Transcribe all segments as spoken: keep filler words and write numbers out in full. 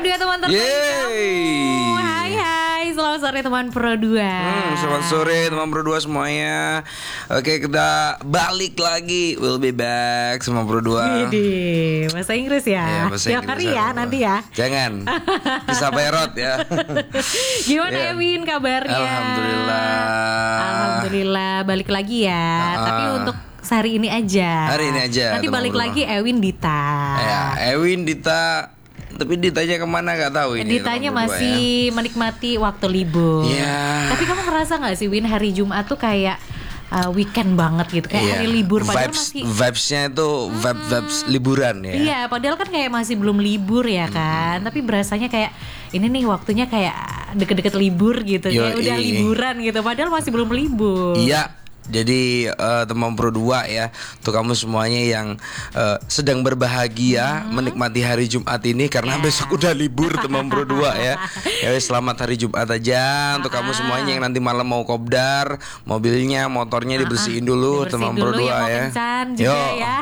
dua teman terbaik kamu. Hai hai, selamat sore teman Pro dua. Hmm, selamat sore teman Pro dua semuanya. Oke, kita balik lagi. We'll be back sama Pro dua. Widih, bahasa Inggris ya. Ya, bahasa Tiap Inggris hari ya apa? nanti ya. Jangan. Bisa perot ya. Gimana Ya. Ewin kabarnya? Alhamdulillah. Alhamdulillah balik lagi ya. Ah. Tapi untuk hari ini aja. Hari ini aja, Nanti teman balik Bruno. lagi Ewin Dita. Ya, Ewin Dita. Tapi ditanya kemana gak tahu ini. Ditanya teman Pro dua masih ya. menikmati waktu libur. Ya. Tapi kamu ngerasa nggak sih Win, hari Jumat tuh kayak uh, weekend banget gitu, kayak Iya. hari libur padahal vibes, masih vibes-nya itu vibe vibes liburan ya. Iya, padahal kan kayak masih belum libur ya kan. Tapi berasanya kayak ini nih waktunya kayak deket-deket libur gitu. Kayak Yoi. udah liburan gitu, padahal masih belum libur. Iya. Jadi uh, teman Pro dua ya, untuk kamu semuanya yang uh, sedang berbahagia Hmm. menikmati hari Jumat ini karena Ya. besok udah libur teman Pro dua ya. Ya wes, selamat hari Jumat aja untuk kamu semuanya yang nanti malam mau kopdar, mobilnya, motornya dibersihin dulu Dibersihin teman Pro dulu dua yang mau ya. kencan juga Yo. ya.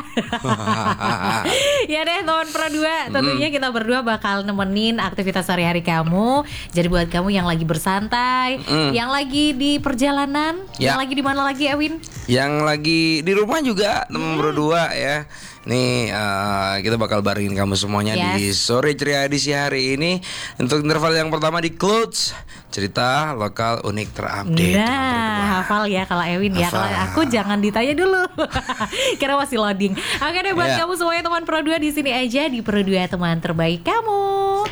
Ya deh teman Pro dua, tentunya kita berdua bakal nemenin aktivitas sehari-hari kamu. Jadi buat kamu yang lagi bersantai, Mm. yang lagi di perjalanan, Ya. yang lagi di mana lagi Ewin? Yang lagi di rumah juga teman Pro dua ya. Nih uh, kita bakal barengin kamu semuanya di Yes. sore ceria edisi hari ini. Untuk interval yang pertama di Clothes, cerita lokal unik terupdate. teman Pro Nah, dua. hafal ya kalau Ewin ya. Kalau Hafal. aku jangan ditanya dulu. Karena masih loading. Oke deh buat Ya. kamu semuanya teman Pro dua, di sini aja di Pro dua teman terbaik kamu.